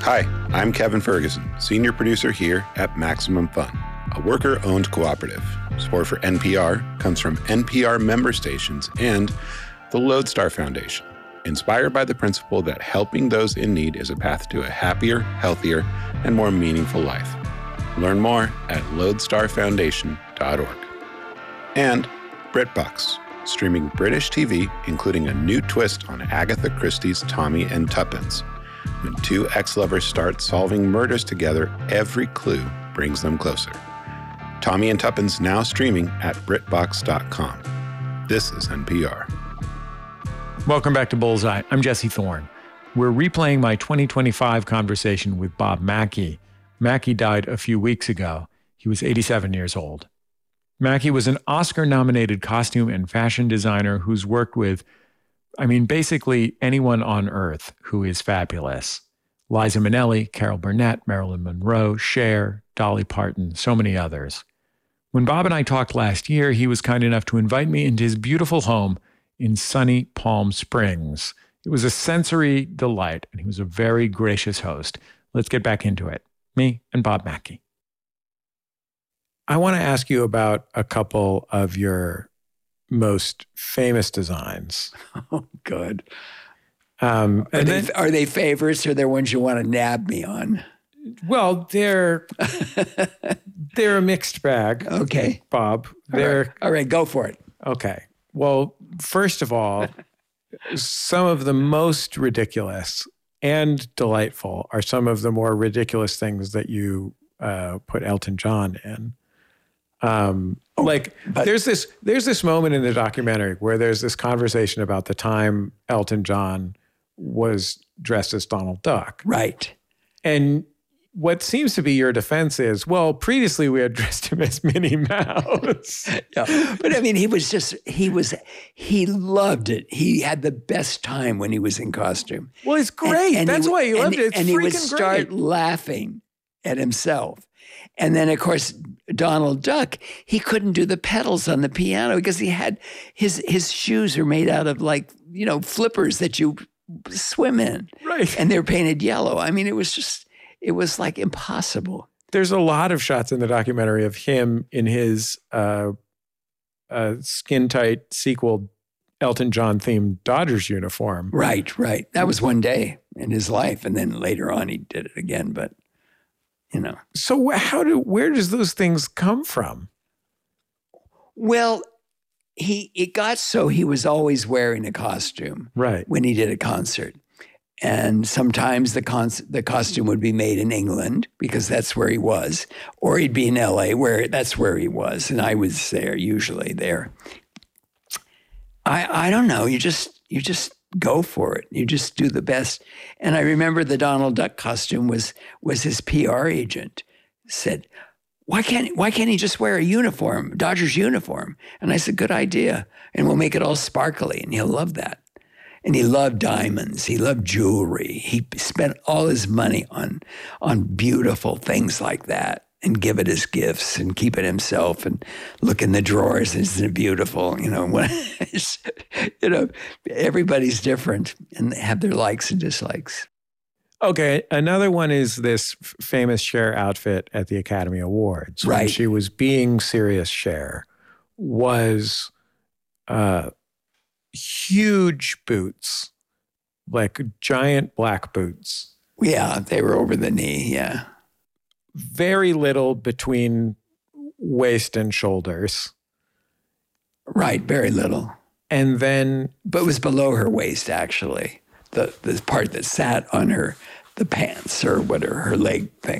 Hi, I'm Kevin Ferguson, senior producer here at Maximum Fun, a worker-owned cooperative. Support for NPR comes from NPR member stations and the Lodestar Foundation, inspired by the principle that helping those in need is a path to a happier, healthier, and more meaningful life. Learn more at lodestarfoundation.org. And BritBox, streaming British TV, including a new twist on Agatha Christie's Tommy and Tuppence. When two ex-lovers start solving murders together, every clue brings them closer. Tommy and Tuppence now streaming at BritBox.com. This is NPR. Welcome back to Bullseye. I'm Jesse Thorne. We're replaying my 2025 conversation with Bob Mackie. Mackie died a few weeks ago. He was 87 years old. Mackie was an Oscar-nominated costume and fashion designer who's worked with, basically anyone on earth who is fabulous. Liza Minnelli, Carol Burnett, Marilyn Monroe, Cher, Dolly Parton, so many others. When Bob and I talked last year, he was kind enough to invite me into his beautiful home in sunny Palm Springs. It was a sensory delight, and he was a very gracious host. Let's get back into it. Me and Bob Mackie. I want to ask you about a couple of your most famous designs. Oh, good. Are they favorites or they're ones you want to nab me on? Well, they're a mixed bag. Okay. Bob. All right, go for it. Okay. Well, first of all, some of the most ridiculous and delightful are some of the more ridiculous things that you put Elton John in. There's this moment in the documentary where there's this conversation about the time Elton John was dressed as Donald Duck. Right. And what seems to be your defense is, well, previously we had dressed him as Minnie Mouse. Yeah. But he loved it. He had the best time when he was in costume. Well, it's great. That's why he loved it. It's and he would freaking start great. Laughing at himself. And then, of course, Donald Duck, he couldn't do the pedals on the piano because he had his shoes are made out of flippers that you swim in. Right. And they're painted yellow. It was like impossible. There's a lot of shots in the documentary of him in his skin-tight sequel Elton John themed Dodgers uniform. Right. That was one day in his life. And then later on he did it again, but So where does those things come from? Well, it got so he was always wearing a costume. Right. When he did a concert. And sometimes the costume would be made in England because that's where he was, or he'd be in LA that's where he was, and I was there, usually there. I don't know. You just go for it. You just do the best. And I remember the Donald Duck costume was his PR agent said, why can't he just wear a uniform, Dodgers uniform? And I said, good idea. And we'll make it all sparkly and he'll love that. And he loved diamonds. He loved jewelry. He spent all his money on beautiful things like that and give it as gifts and keep it himself and look in the drawers. Isn't it beautiful? Everybody's different and they have their likes and dislikes. Okay. Another one is this famous Cher outfit at the Academy Awards. Right. When she was being serious Cher was huge boots, like giant black boots. Yeah, they were over the knee, yeah. Very little between waist and shoulders. Right, very little. And then... But it was below her waist, actually. The part that sat on the pants or whatever, her leg thing.